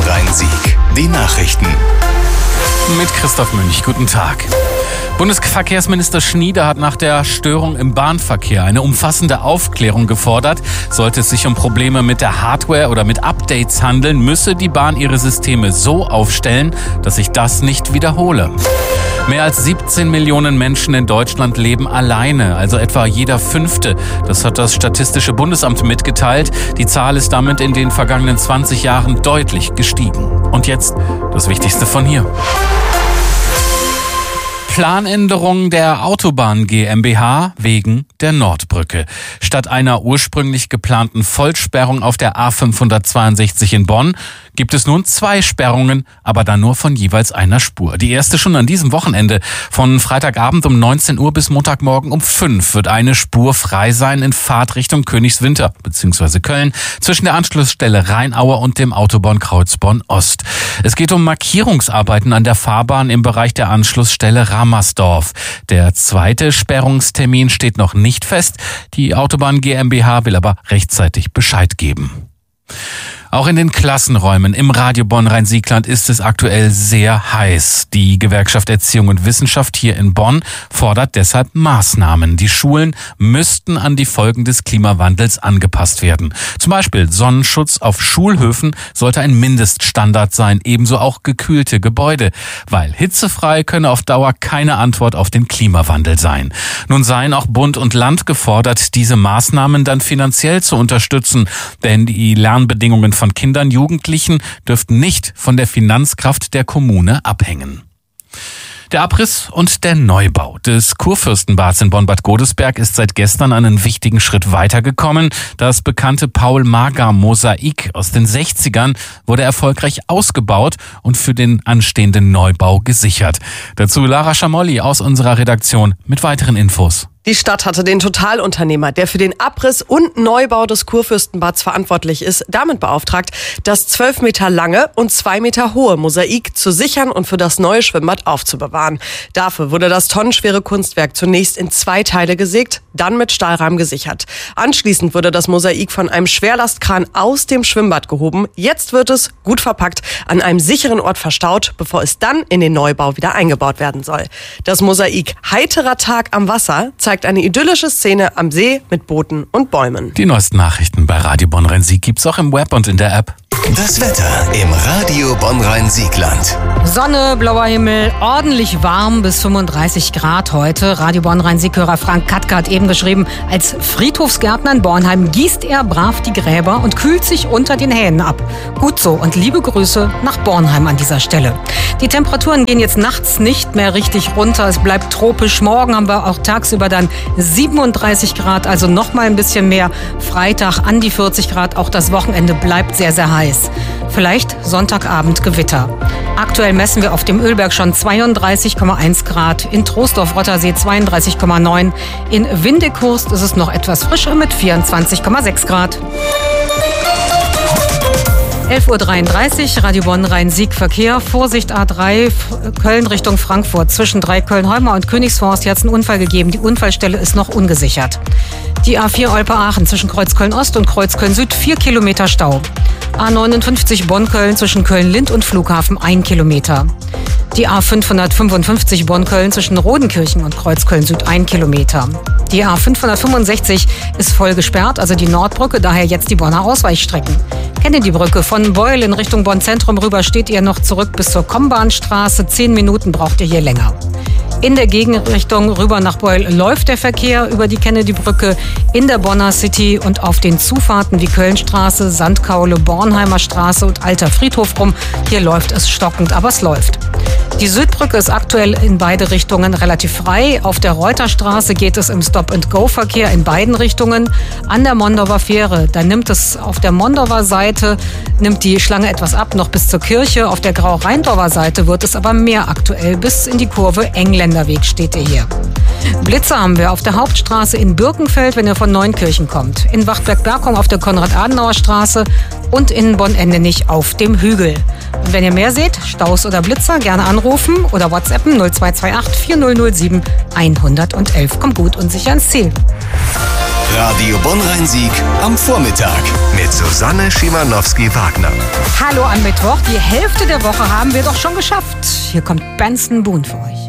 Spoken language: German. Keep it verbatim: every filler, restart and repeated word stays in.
Rhein-Sieg. Die Nachrichten. Mit Christoph Münch. Guten Tag. Bundesverkehrsminister Schnieder hat nach der Störung im Bahnverkehr eine umfassende Aufklärung gefordert. Sollte es sich um Probleme mit der Hardware oder mit Updates handeln, müsse die Bahn ihre Systeme so aufstellen, dass sich das nicht wiederhole. Mehr als siebzehn Millionen Menschen in Deutschland leben alleine, also etwa jeder Fünfte. Das hat das Statistische Bundesamt mitgeteilt. Die Zahl ist damit in den vergangenen zwanzig Jahren deutlich gestiegen. Und jetzt das Wichtigste von hier. Planänderung der Autobahn GmbH wegen der Nordbrücke. Statt einer ursprünglich geplanten Vollsperrung auf der A fünfhundertzweiundsechzig in Bonn gibt es nun zwei Sperrungen, aber dann nur von jeweils einer Spur. Die erste schon an diesem Wochenende. Von Freitagabend um neunzehn Uhr bis Montagmorgen um fünf wird eine Spur frei sein in Fahrtrichtung Königswinter bzw. Köln zwischen der Anschlussstelle Rheinaue und dem Autobahnkreuz Bonn-Ost. Es geht um Markierungsarbeiten an der Fahrbahn im Bereich der Anschlussstelle Ramersdorf. Der zweite Sperrungstermin steht noch nicht fest. Die Autobahn GmbH will aber rechtzeitig Bescheid geben. Auch in den Klassenräumen im Radio Bonn-Rhein-Siegland ist es aktuell sehr heiß. Die Gewerkschaft Erziehung und Wissenschaft hier in Bonn fordert deshalb Maßnahmen. Die Schulen müssten an die Folgen des Klimawandels angepasst werden. Zum Beispiel Sonnenschutz auf Schulhöfen sollte ein Mindeststandard sein, ebenso auch gekühlte Gebäude, weil hitzefrei könne auf Dauer keine Antwort auf den Klimawandel sein. Nun seien auch Bund und Land gefordert, diese Maßnahmen dann finanziell zu unterstützen, denn die Lernbedingungen von von Kindern, Jugendlichen dürften nicht von der Finanzkraft der Kommune abhängen. Der Abriss und der Neubau des Kurfürstenbads in Bonn-Bad Godesberg ist seit gestern einen wichtigen Schritt weitergekommen. Das bekannte Paul-Margar-Mosaik aus den sechzigern wurde erfolgreich ausgebaut und für den anstehenden Neubau gesichert. Dazu Lara Schamolli aus unserer Redaktion mit weiteren Infos. Die Stadt hatte den Totalunternehmer, der für den Abriss und Neubau des Kurfürstenbads verantwortlich ist, damit beauftragt, das zwölf Meter lange und zwei Meter hohe Mosaik zu sichern und für das neue Schwimmbad aufzubewahren. Dafür wurde das tonnenschwere Kunstwerk zunächst in zwei Teile gesägt, dann mit Stahlrahmen gesichert. Anschließend wurde das Mosaik von einem Schwerlastkran aus dem Schwimmbad gehoben. Jetzt wird es, gut verpackt, an einem sicheren Ort verstaut, bevor es dann in den Neubau wieder eingebaut werden soll. Das Mosaik Heiterer Tag am Wasser zeigt eine idyllische Szene am See mit Booten und Bäumen. Die neuesten Nachrichten bei Radio Bonn-Rhein-Sieg gibt's auch im Web und in der App. Das Wetter im Radio Bonn-Rhein-Siegland. Sonne, blauer Himmel, ordentlich warm bis fünfunddreißig Grad heute. Radio Bonn-Rhein-Sieg-Hörer Frank Katka hat eben geschrieben, als Friedhofsgärtner in Bornheim gießt er brav die Gräber und kühlt sich unter den Hähnen ab. Gut so und liebe Grüße nach Bornheim an dieser Stelle. Die Temperaturen gehen jetzt nachts nicht mehr richtig runter. Es bleibt tropisch. Morgen haben wir auch tagsüber dann siebenunddreißig Grad, also noch mal ein bisschen mehr. Freitag an die vierzig Grad. Auch das Wochenende bleibt sehr, sehr heiß. Vielleicht Sonntagabend Gewitter. Aktuell messen wir auf dem Ölberg schon zweiunddreißig Komma eins Grad, in Troisdorf-Rottersee zweiunddreißig Komma neun, in Windighurst ist es noch etwas frischer mit vierundzwanzig Komma sechs Grad. elf Uhr dreiunddreißig, Radio Bonn-Rhein-Sieg Verkehr. Vorsicht A drei, Köln Richtung Frankfurt. Zwischen Dreiköln-Heuma und Königsforst hier hat es einen Unfall gegeben. Die Unfallstelle ist noch ungesichert. Die A vier Olpe-Aachen zwischen Kreuzköln-Ost und Kreuzköln-Süd, vier Kilometer Stau. A neunundfünfzig Bonn-Köln zwischen Köln-Lind und Flughafen, ein Kilometer. Die A fünfhundertfünfundfünfzig Bonn-Köln zwischen Rodenkirchen und Kreuzköln-Süd, ein Kilometer. Die A fünfhundertfünfundsechzig ist voll gesperrt, also die Nordbrücke, daher jetzt die Bonner Ausweichstrecken. Kennedy-Brücke von Beul in Richtung Bonn-Zentrum rüber steht ihr noch zurück bis zur Kombahnstraße. Zehn Minuten braucht ihr hier länger. In der Gegenrichtung rüber nach Beul läuft der Verkehr über die Kennedy-Brücke in der Bonner City und auf den Zufahrten wie Kölnstraße, Sandkaule, Bornheimer Straße und Alter Friedhof rum. Hier läuft es stockend, aber es läuft. Die Südbrücke ist aktuell in beide Richtungen relativ frei. Auf der Reuterstraße geht es im Stop-and-Go-Verkehr in beiden Richtungen. An der Mondauer Fähre, da nimmt es auf der Mondauer Seite, nimmt die Schlange etwas ab, noch bis zur Kirche. Auf der Grau-Rheindorfer Seite wird es aber mehr aktuell. Bis in die Kurve Engländerweg steht ihr hier. Blitzer haben wir auf der Hauptstraße in Birkenfeld, wenn ihr von Neunkirchen kommt. In Wachtberg-Bergum auf der Konrad-Adenauer-Straße und in Bonn-Endenich auf dem Hügel. Und wenn ihr mehr seht, Staus oder Blitzer, gerne anrufen oder WhatsAppen null zwei zwei acht vier null null sieben eins eins eins. Kommt gut und sicher ins Ziel. Radio Bonn-Rhein-Sieg am Vormittag mit Susanne Schimanowski-Wagner. Hallo am Mittwoch, die Hälfte der Woche haben wir doch schon geschafft. Hier kommt Benson Boone für euch.